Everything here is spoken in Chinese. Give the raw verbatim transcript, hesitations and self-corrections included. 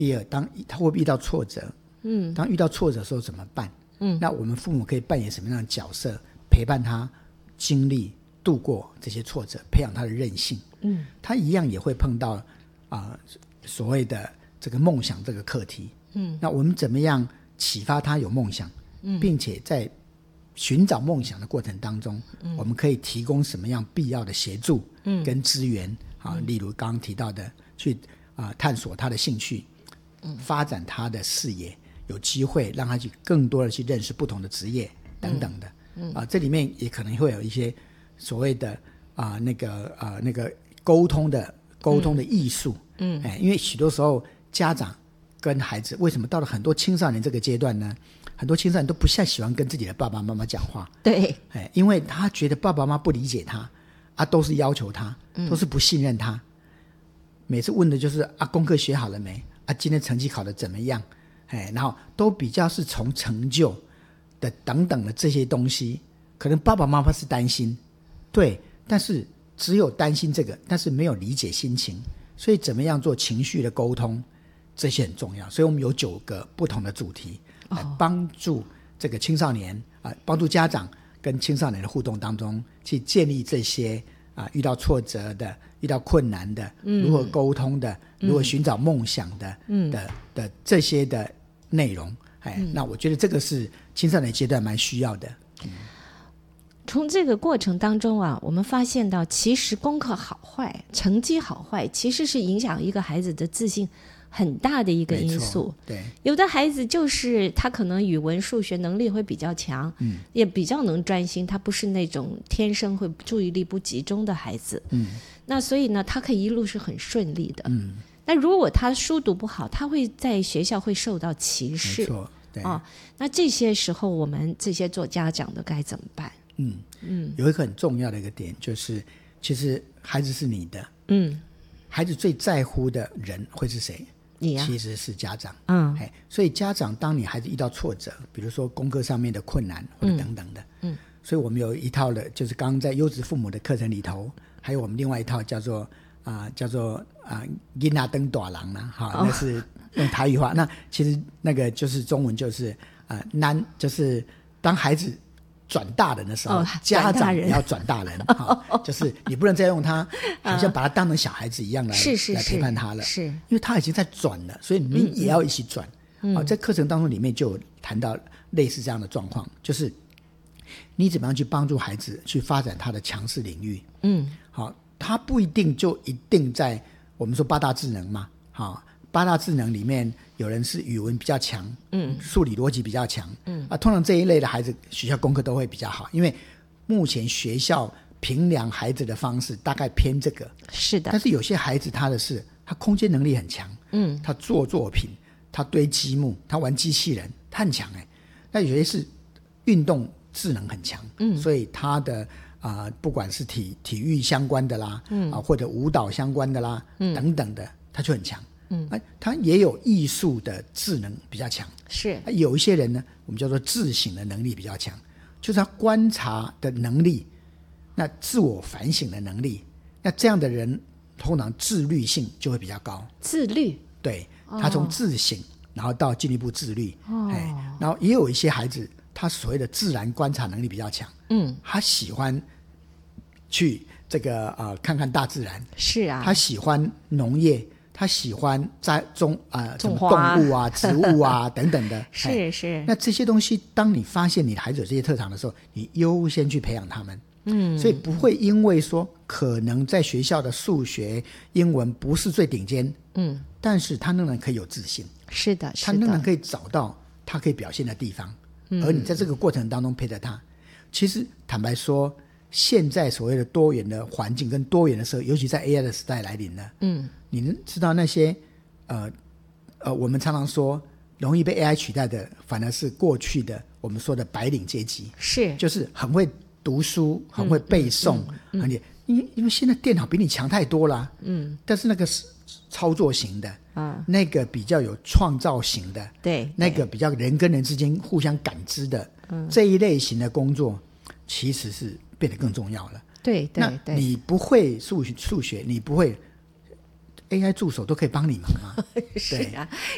第二，当他会不会遇到挫折？嗯，当遇到挫折的时候怎么办？嗯，那我们父母可以扮演什么样的角色，陪伴他经历度过这些挫折，培养他的韧性。嗯，他一样也会碰到啊、呃、所谓的这个梦想这个课题。嗯，那我们怎么样启发他有梦想？嗯，并且在寻找梦想的过程当中，嗯，我们可以提供什么样必要的协助跟资源？啊、嗯，例如刚刚提到的，去啊、呃、探索他的兴趣，嗯，发展他的视野，有机会让他去更多的去认识不同的职业等等的。嗯，啊、呃，这里面也可能会有一些所谓的啊、呃、那个啊、呃、那个沟通的沟通的艺术。嗯，哎，因为许多时候家长跟孩子为什么到了很多青少年这个阶段呢？很多青少年都不太喜欢跟自己的爸爸妈妈讲话。 对， 哎，因为他觉得爸爸妈妈不理解他。啊，都是要求他，都是不信任他。嗯、每次问的就是啊，功课学好了没？啊，今天成绩考得怎么样？哎，然后都比较是从成就的等等的这些东西，可能爸爸妈妈是担心，对，但是只有担心这个，但是没有理解心情，所以怎么样做情绪的沟通，这些很重要。所以我们有九个不同的主题来帮助这个青少年啊、呃，帮助家长。跟青少年的互动当中去建立这些啊、遇到挫折的遇到困难的、嗯、如何沟通的、嗯、如何寻找梦想的、嗯、的, 的这些的内容、哎嗯、那我觉得这个是青少年阶段蛮需要的、嗯、 从这个过程当中啊，我们发现到其实功课好坏成绩好坏其实是影响一个孩子的自信很大的一个因素。 对， 有的孩子就是他可能语文数学能力会比较强、嗯、也比较能专心，他不是那种天生会注意力不集中的孩子、嗯、那所以呢他可以一路是很顺利的、嗯、那如果他书读不好，他会在学校会受到歧视。 没错，对、 哦、那这些时候我们这些做家长的该怎么办？ 嗯嗯，有一个很重要的一个点就是其实孩子是你的，嗯，孩子最在乎的人会是谁？你啊、其实是家长。嗯，所以家长当你孩子遇到挫折，比如说功课上面的困难或者等等的， 嗯, 嗯，所以我们有一套的就是刚刚在优质父母的课程里头，还有我们另外一套叫做啊、呃、叫做啊囡仔登大人啦，哈、哦，那是用台语话。那其实那个就是中文就是啊难、呃、就是当孩子转大人的时候、哦、家长也要转大人、哦、就是你不能再用他好像把他当成小孩子一样来、是是是来陪伴他了，是因为他已经在转了，所以你们也要一起转、嗯哦、在课程当中里面就有谈到类似这样的状况，就是你怎么样去帮助孩子去发展他的强势领域。嗯，好、哦，他不一定就一定在我们说八大智能嘛，好、哦，八大智能里面有人是语文比较强，嗯，数理逻辑比较强，嗯啊，通常这一类的孩子学校功课都会比较好，因为目前学校评量孩子的方式大概偏这个， 是的。 但是有些孩子他的是他空间能力很强，嗯，他做作品，他堆积木，他玩机器人，他很强哎。那有些是运动智能很强，嗯，所以他的啊、呃，不管是体体育相关的啦，嗯啊，或者舞蹈相关的啦，嗯等等的，他就很强。嗯，他也有艺术的智能比较强，是有一些人呢，我们叫做自省的能力比较强，就是他观察的能力，那自我反省的能力，那这样的人通常自律性就会比较高。 自律， 对，他从自省、哦、然后到进一步自律、哦哎、然后也有一些孩子他所谓的自然观察能力比较强，嗯，他喜欢去这个呃看看大自然， 是啊， 他喜欢农业，他喜欢在种啊、呃、什么动物啊、植物啊等等的， 是是。 那这些东西，当你发现你的孩子有这些特长的时候，你优先去培养他们。嗯，所以不会因为说可能在学校的数学、英文不是最顶尖，嗯，但是他仍然可以有自信。 是的，是的， 他仍然可以找到他可以表现的地方，嗯，而你在这个过程当中陪着他。其实坦白说，现在所谓的多元的环境跟多元的社会，尤其在 A I 的时代来临了，嗯，你能知道那些呃呃，我们常常说容易被 A I 取代的，反而是过去的我们说的白领阶级，是就是很会读书，很会背诵，嗯嗯嗯、因为因为现在电脑比你强太多了，嗯，但是那个操作型的，啊，那个比较有创造型的，对，那个比较人跟人之间互相感知的，嗯，这一类型的工作，其实是变得更重要了。 对对对， 那你不会数学，数学你不会。A I 助手都可以帮你忙吗？ 是啊，